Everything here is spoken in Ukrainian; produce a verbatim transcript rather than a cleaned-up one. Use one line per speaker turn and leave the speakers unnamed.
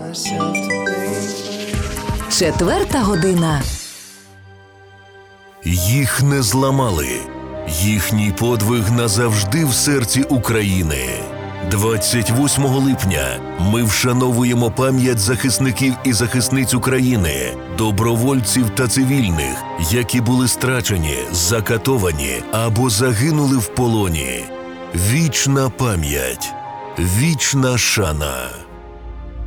Четверта година.
Їх не зламали. Їхній подвиг назавжди в серці України. двадцять восьмого липня ми вшановуємо пам'ять захисників і захисниць України, добровольців та цивільних, які були страчені, закатовані або загинули в полоні. Вічна пам'ять, вічна шана.